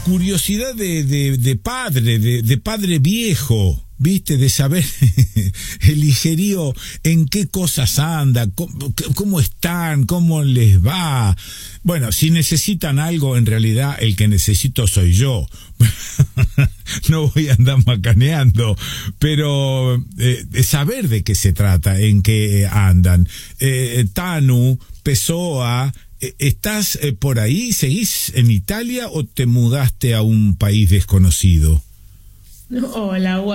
curiosidad de padre, de padre viejo, ¿viste? De saber el hijerío en qué cosas anda, cómo están, cómo les va. Bueno, si necesitan algo, en realidad el que necesito soy yo. No voy a andar macaneando, pero saber de qué se trata, en qué andan. Tanu, Pessoa, ¿estás por ahí? ¿Seguís en Italia o te mudaste a un país desconocido? Hola,